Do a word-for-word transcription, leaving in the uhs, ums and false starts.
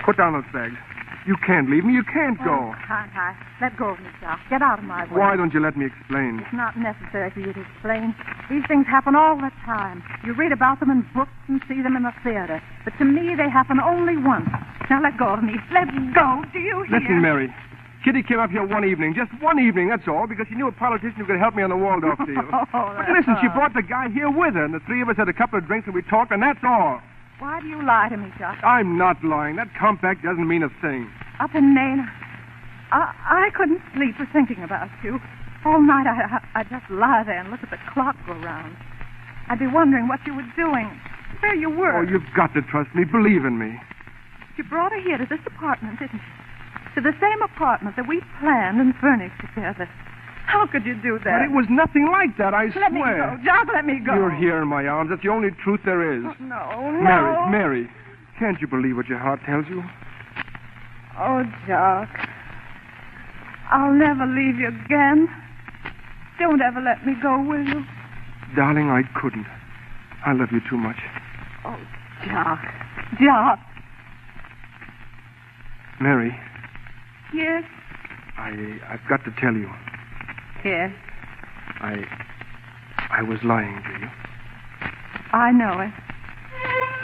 Put down those bags. You can't leave me. You can't go. Oh, can't I? Let go of me, Jock. Get out of my way. Why don't you let me explain? It's not necessary for you to explain. These things happen all the time. You read about them in books and see them in the theater. But to me, they happen only once. Now let go of me. Let go. Do you hear? Listen, Mary. Kitty came up here one evening, just one evening, that's all, because she knew a politician who could help me on the Waldorf deal. Oh, but listen, she brought the guy here with her, and the three of us had a couple of drinks and we talked, and that's all. Why do you lie to me, Jock? I'm not lying. That compact doesn't mean a thing. Up in Maine, I, I couldn't sleep for thinking about you. All night I, I, I'd just lie there and look at the clock go round. I'd be wondering what you were doing, where you were. Oh, you've got to trust me. Believe in me. You brought her here to this apartment, didn't you? To the same apartment that we planned and furnished together. How could you do that? But it was nothing like that, I let swear. Let me go. Jock, let me go. You're here in my arms. That's the only truth there is. Oh, no, no. Mary, Mary, can't you believe what your heart tells you? Oh, Jock. I'll never leave you again. Don't ever let me go, will you? Darling, I couldn't. I love you too much. Oh, Jock. Jock. Mary. Yes? I, I've got to tell you. Yes? I... I was lying to you. I know it.